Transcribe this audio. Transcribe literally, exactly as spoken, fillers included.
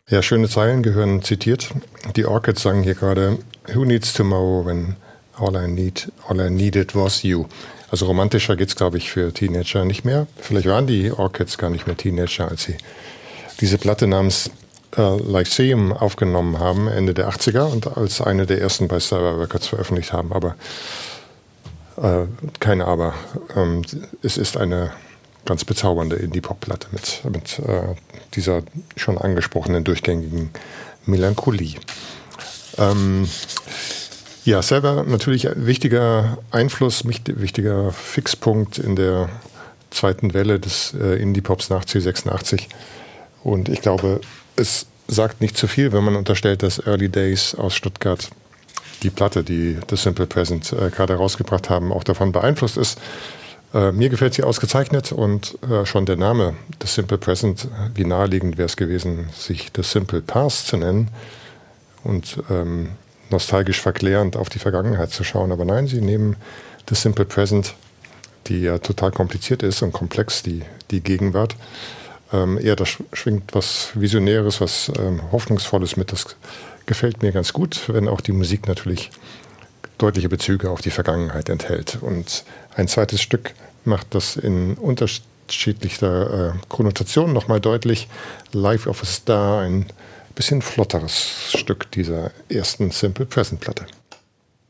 Ja, schöne Zeilen gehören zitiert. Die Orchids sagen hier gerade, Who needs tomorrow when all I need, all I needed was you. Also romantischer geht's, glaube ich, für Teenager nicht mehr. Vielleicht waren die Orchids gar nicht mehr Teenager, als sie diese Platte namens äh, Lyceum aufgenommen haben, Ende der achtziger und als eine der ersten bei Sarah Records veröffentlicht haben. Aber äh, kein Aber. Ähm, es ist eine ganz bezaubernde Indie-Pop-Platte mit, mit äh, dieser schon angesprochenen durchgängigen Melancholie. Ähm, ja, selber natürlich ein wichtiger Einfluss, wichtiger Fixpunkt in der zweiten Welle des äh, Indie-Pops nach C sechsundachtzig. Und ich glaube, es sagt nicht zu viel, wenn man unterstellt, dass Early Days aus Stuttgart, die Platte, die The Simple Present äh, gerade rausgebracht haben, auch davon beeinflusst ist. Äh, mir gefällt sie ausgezeichnet und äh, schon der Name The Simple Present, wie naheliegend wäre es gewesen, sich The Simple Past zu nennen und ähm, nostalgisch verklärend auf die Vergangenheit zu schauen. Aber nein, sie nehmen The Simple Present, die ja total kompliziert ist und komplex, die, die Gegenwart. Ähm, eher da schwingt was Visionäres, was ähm, Hoffnungsvolles mit. Das gefällt mir ganz gut, wenn auch die Musik natürlich deutliche Bezüge auf die Vergangenheit enthält. Und ein zweites Stück macht das in unterschiedlicher äh, Konnotation nochmal deutlich. Life of a Star, ein bisschen flotteres Stück dieser ersten Simple Present Platte.